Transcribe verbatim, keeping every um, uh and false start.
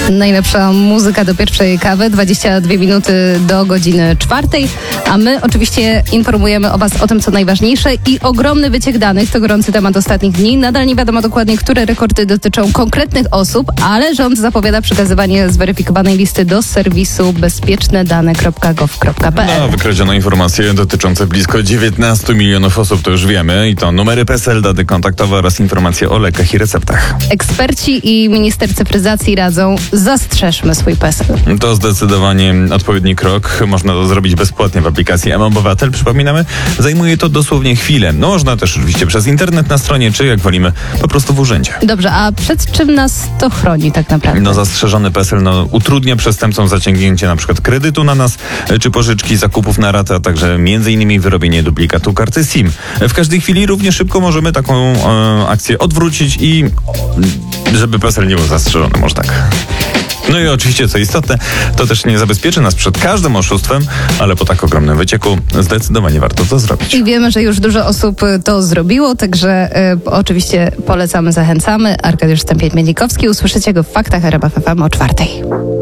Najlepsza muzyka do pierwszej kawy, dwadzieścia dwie minuty do godziny czwartej, a my oczywiście informujemy o Was o tym, co najważniejsze i ogromny wyciek danych, to gorący temat ostatnich dni. Nadal nie wiadomo dokładnie, które rekordy dotyczą konkretnych osób, ale rząd zapowiada przekazywanie zweryfikowanej listy do serwisu bezpieczne dane kropka gov kropka pe el. No, wykradziono informacje dotyczące blisko dziewiętnastu milionów osób, to już wiemy, i to numery P E S E L, dane kontaktowe oraz informacje o lekach i receptach. Eksperci i minister cyfryzacji radzą, zastrzeżmy swój P E S E L. To zdecydowanie odpowiedni krok. Można to zrobić bezpłatnie w aplikacji M-Obywatel. Przypominamy, zajmuje to dosłownie chwilę. No, można też oczywiście przez internet na stronie, czy jak wolimy, po prostu w urzędzie. Dobrze, a przed czym nas to chroni tak naprawdę? No, zastrzeżony P E S E L no, utrudnia przestępcom zaciągnięcie na przykład kredytu na nas, czy pożyczki, zakupów na ratę, a także między innymi wyrobienie duplikatu karty SIM. W każdej chwili równie szybko możemy taką e, akcję odwrócić i żeby P E S E L nie był zastrzeżony, może tak. No i oczywiście, co istotne, to też nie zabezpieczy nas przed każdym oszustwem, ale po tak ogromnym wycieku zdecydowanie warto to zrobić. I wiemy, że już dużo osób to zrobiło, także y, oczywiście polecamy, zachęcamy. Arkadiusz Stępień-Mielikowski, usłyszycie go w Faktach R M F F M o czwartej.